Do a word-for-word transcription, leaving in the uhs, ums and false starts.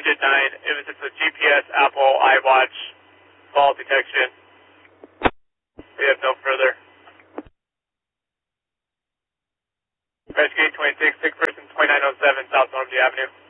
digit nine. It was just a G P S, Apple, iWatch, fall detection. We have no further. Rescue twenty-six, sick person twenty-nine oh seven South Normandy Avenue.